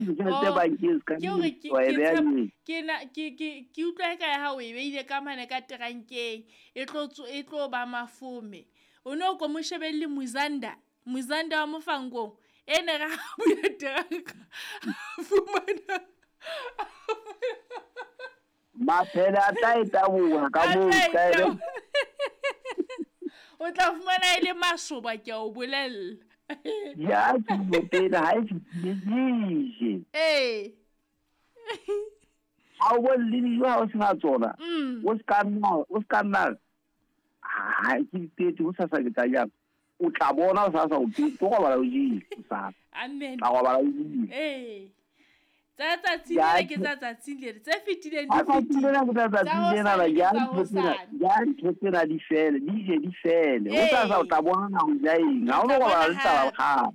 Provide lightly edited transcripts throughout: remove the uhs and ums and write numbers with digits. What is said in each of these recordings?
tjhelete bankeng se ka wa e beha neng ke utlwa ka ha o e beile ka mane ka terankeng e tlo ba mafome o no ko mo shebelle Muzanda wa Mofangong ene ga buya teranka fumana maphele a tla e taboha ka moo ka ere o tla fumana ile masoba ke o bolella ya ke motena ha e fitile ha o le dijo ha o sena tsona o ska nna ha ke tete o sa sa ke tla o tla bona o sa sa o tito go bala o jile o sa amen ka go bala o jile tsa tsile ke tsa tsile tse fitileng di fitile ya ntshetsena di fele di je di fele o sa sa o tla bona na go ja eng ha o no go bala le tsa ga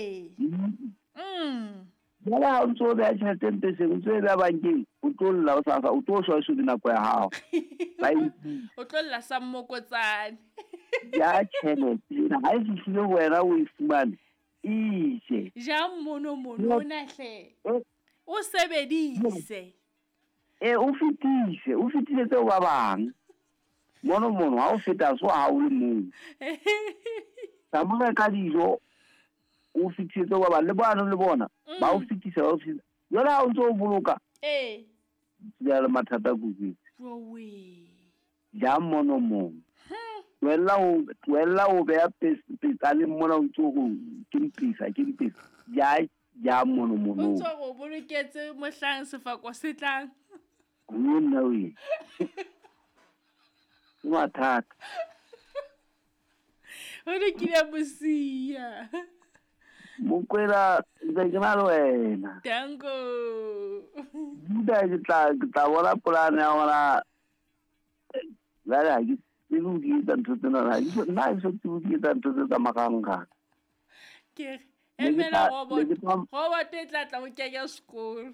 Jala ha o ntso beha tjhelete mpeseng o ntso e beha bankeng o tlolla o sa o tlo shwa di nako ya hao o tlolla sa mmokotsane ya tjhelete ha e fihlile wena o e fumane ije ja mono na hle o sebedise o fitile tseo ba bang mono ha o feta so ha o le mong sa mo ka dijo o fitile tseo ba bang le bona ba o fitisa ba o fitisa yona ha o ntso o boloka ya le mathata kudu ja mono wella o beya petale mona o ntso go ke mpisa ja mono o ntso go boloketse mohlang sefako se tlang nna we mathata o re kile bosia Mokwela ke na le wena dango buda ke tla bona polane ya ona la ke lu di tanto tena la na so tu di tanto tsa makanga ke emela robot e tla o kenya sekolo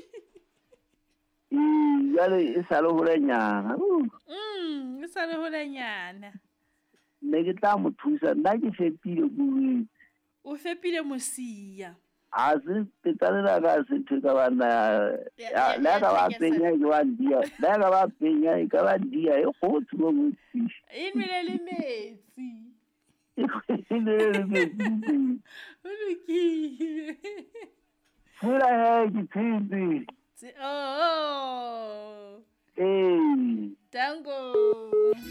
yale e sa le holenyana e sa le holenyana ne ke tla mo thusa nna ke fepile bue o fepile mosia a se petala ga se thuka bana la ga ba penya ke ba dia la ga ba penya ke ba dia e go tsuwa mo tsi e nwele le metsi e nwele le metsi o lokile fula he ke tsindi oh eh dango